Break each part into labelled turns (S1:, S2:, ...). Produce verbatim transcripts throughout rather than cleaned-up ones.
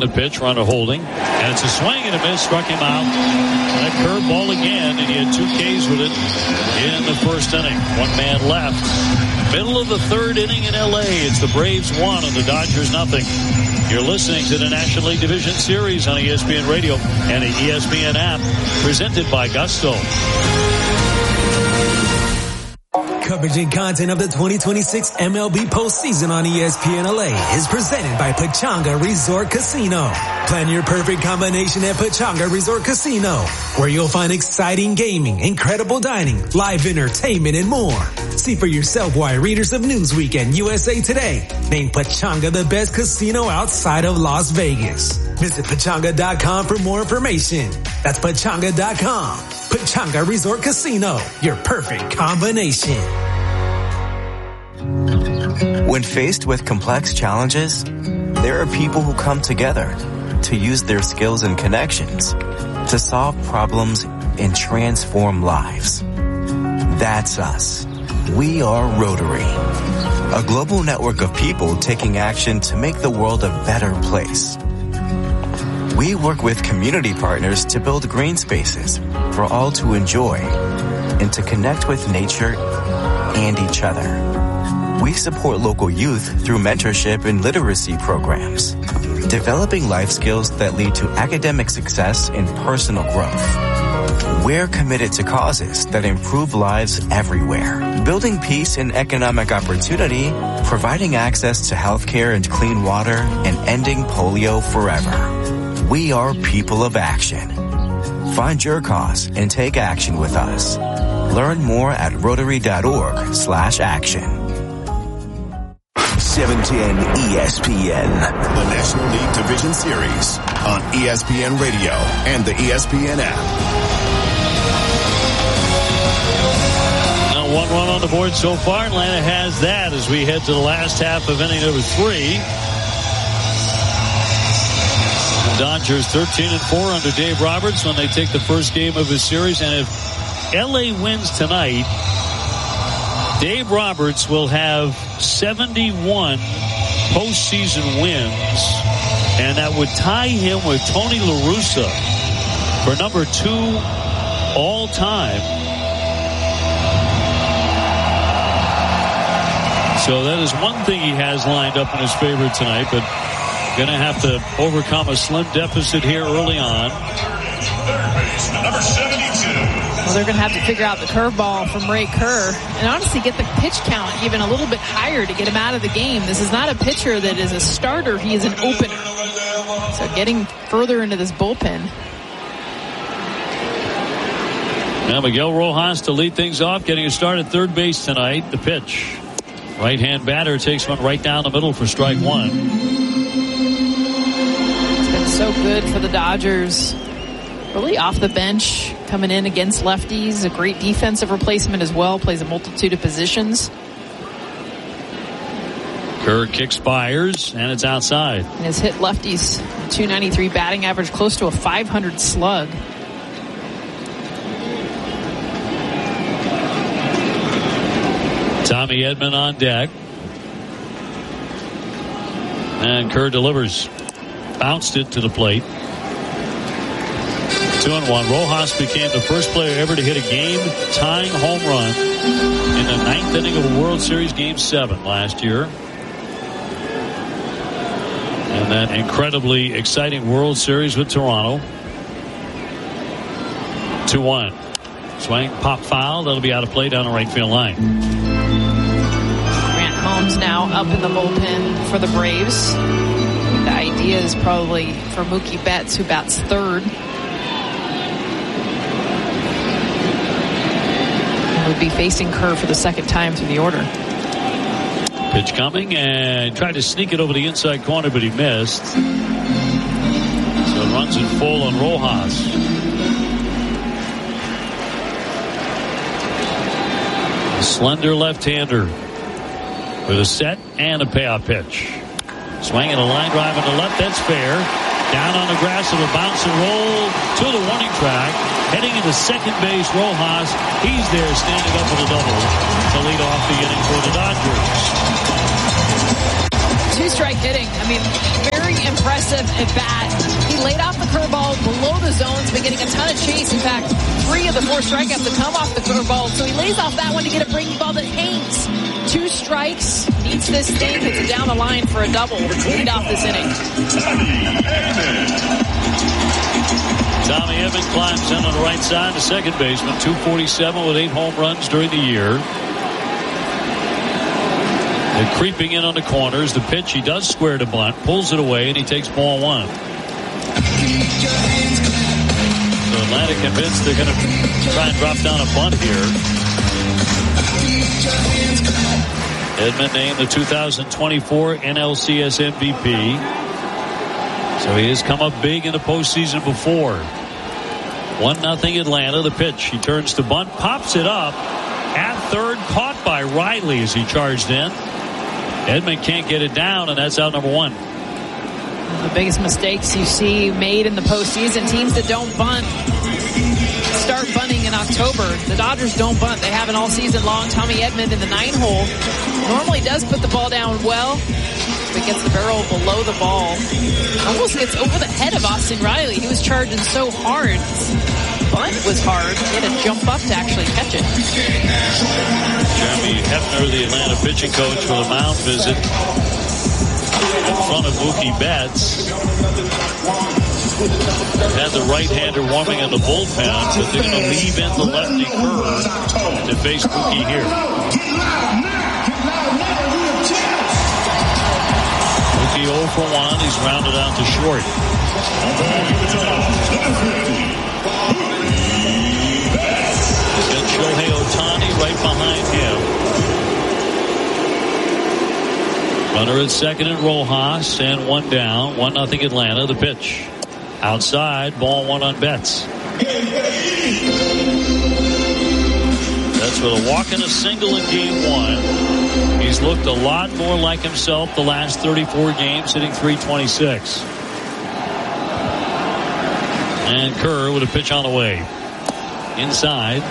S1: the pitch, runner holding. And it's a swing and a miss, struck him out. That curveball again, and he had two Ks with it in the first inning. One man left. Middle of the third inning in L A. It's the Braves one and the Dodgers nothing. You're listening to the National League Division Series on E S P N Radio and the E S P N app, presented by Gusto.
S2: Coverage and content of the twenty twenty-six M L B postseason on E S P N L A is presented by Pechanga Resort Casino. Plan your perfect combination at Pechanga Resort Casino, where you'll find exciting gaming, incredible dining, live entertainment, and more. See for yourself why readers of Newsweek and U S A Today named Pechanga the best casino outside of Las Vegas. Visit Pechanga dot com for more information. That's Pechanga dot com. Pechanga Resort Casino, your perfect combination.
S3: When faced with complex challenges, there are people who come together to use their skills and connections to solve problems and transform lives. That's us. We are Rotary, a global network of people taking action to make the world a better place. We work with community partners to build green spaces for all to enjoy and to connect with nature and each other. We support local youth through mentorship and literacy programs, developing life skills that lead to academic success and personal growth. We're committed to causes that improve lives everywhere, building peace and economic opportunity, providing access to healthcare and clean water, and ending polio forever. We are people of action. Find your cause and take action with us. Learn more at rotary.org slash action.
S4: seven ten E S P N. The National League Division Series on E S P N Radio and the E S P N app.
S1: Now one run on the board so far. Atlanta has that as we head to the last half of inning number three. The Dodgers thirteen and four under Dave Roberts when they take the first game of his series. And if L A wins tonight, Dave Roberts will have seventy-one postseason wins, and that would tie him with Tony La Russa for number two all time. So that is one thing he has lined up in his favor tonight, but going to have to overcome a slim deficit here early on.
S5: Number seventy-two.
S6: Well, they're going to have to figure out the curveball from Ray Kerr and honestly get the pitch count even a little bit higher to get him out of the game. This is not a pitcher that is a starter. He is an opener. So getting further into this bullpen.
S1: Now Miguel Rojas to lead things off, getting a start at third base tonight. The pitch. Right-hand batter takes one right down the middle for strike one.
S6: It's been so good for the Dodgers. Really off the bench, coming in against lefties. A great defensive replacement as well. Plays a multitude of positions.
S1: Kerr kicks fires, and it's outside.
S6: And has hit lefties. two ninety-three batting average, close to a five hundred slug.
S1: Tommy Edman on deck. And Kerr delivers. Bounced it to the plate. Two and one. Rojas became the first player ever to hit a game-tying home run in the ninth inning of a World Series Game seven last year. And that incredibly exciting World Series with Toronto. two one. Swing, pop foul. That'll be out of play down the right field line.
S6: Grant Holmes now up in the bullpen for the Braves. The idea is probably for Mookie Betts, who bats third. Would be facing Kerr for the second time through the order.
S1: Pitch coming, and tried to sneak it over the inside corner, but he missed. So it runs it full on Rojas. A slender left-hander with a set and a payoff pitch. Swinging a line drive on the left, that's fair. Down on the grass, it'll bounce and roll to the warning track. Heading into second base, Rojas. He's there standing up with a double to lead off the inning for the Dodgers.
S6: Two-strike hitting. I mean, very impressive at bat. He laid off the curveball below the zones, been getting a ton of chase. In fact, three of the four strikeouts have come off the curveball. So he lays off that one to get a breaking ball that hangs. Two strikes, needs this thing, hits it down the line for a double to lead off this inning.
S1: Tommy Edman climbs in on the right side, the second baseman, two forty-seven with eight home runs during the year. They're creeping in on the corners. The pitch, he does square to bunt, pulls it away, and he takes ball one. So Atlanta convinced they're going to try and drop down a bunt here. Edman named the two thousand twenty-four N L C S M V P. So he has come up big in the postseason before. one nothing Atlanta. The pitch. He turns to bunt, pops it up at third, caught by Riley as he charged in. Edman can't get it down, and that's out number one.
S6: The biggest mistakes you see made in the postseason, teams that don't bunt start bunting in October. The Dodgers don't bunt. They haven't all season long. Tommy Edman in the nine hole normally does put the ball down well, but gets the barrel below the ball. Almost gets over the head of Austin Riley. He was charging so hard. Bunt was hard. He had to jump up to actually catch it.
S1: Jeremy Hefner, the Atlanta pitching coach, for the mound visit in front of Mookie Betts. Had the right-hander warming in the bullpen, but they're going to leave in the lefty Kerr to face Mookie here. Mookie oh for one. He's rounded out to short. He's got Shohei Ohtani right behind him. Runner at second and Rojas, and one down. one nothing Atlanta. The pitch. Outside, ball one on Betts. That's with a walk and a single in game one. He's looked a lot more like himself the last thirty-four games, hitting three twenty-six. And Kerr with a pitch on the way. Inside.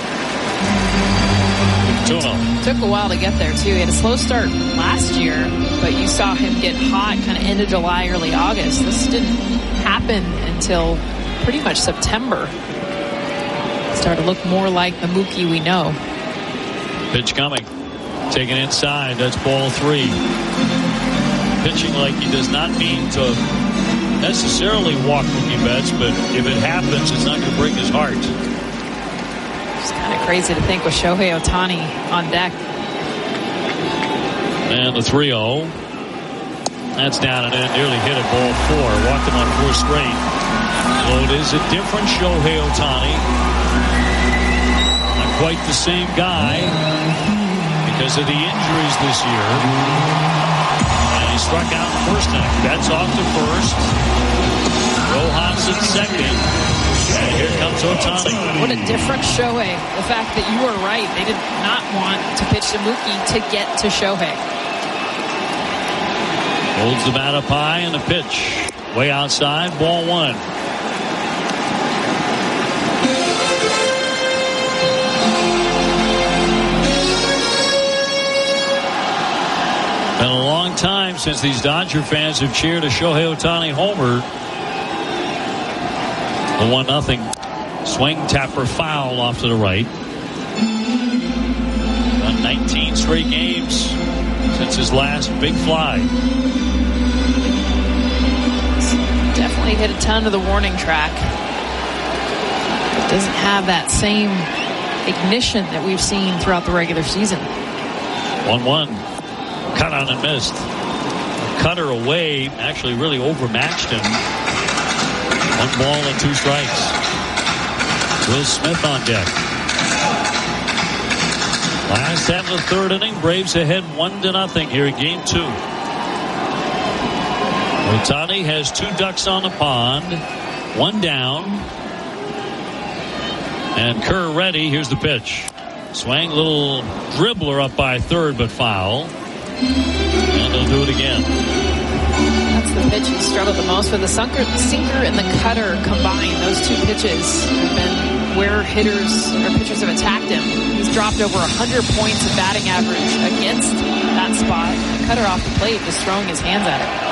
S1: two oh.
S6: Took a while to get there, too. He had a slow start last year, but you saw him get hot kind of end of July, early August. This didn't happen until pretty much September. Started to look more like the Mookie we know.
S1: Pitch coming. Taken inside. That's ball three. Pitching like he does not mean to necessarily walk Mookie Betts, but if it happens, it's not going to break his heart.
S6: It's kind of crazy to think with Shohei Ohtani on deck.
S1: And the three oh. That's down and in. Nearly hit it, ball four. Walked him on four straight. So it is a different Shohei Ohtani. Not quite the same guy because of the injuries this year. And he struck out in the first inning. Betts off to first. Rojas at second. And here comes Ohtani.
S6: What a different Shohei. The fact that you were right. They did not want to pitch to Mookie to get to Shohei.
S1: Holds the bat up high and the pitch. Way outside, ball one. Been a long time since these Dodger fans have cheered a Shohei Ohtani homer. The one nothing swing tapper foul off to the right. Won nineteen straight games since his last big fly.
S6: Definitely hit a ton of the warning track. It doesn't have that same ignition that we've seen throughout the regular season.
S1: one one. Cut on and missed. Cutter away actually really overmatched him. One ball and two strikes. Will Smith on deck. Last half of the third inning, Braves ahead one to nothing here in game two. Ohtani has two ducks on the pond, one down, and Kerr ready. Here's the pitch. Swing, little dribbler up by third, but foul. And they'll do it again.
S6: That's the pitch he struggled the most with. The sinker, sinker and the cutter combined. Those two pitches have been where hitters or pitchers have attacked him. He's dropped over one hundred points of batting average against that spot. The cutter off the plate, just throwing his hands at it.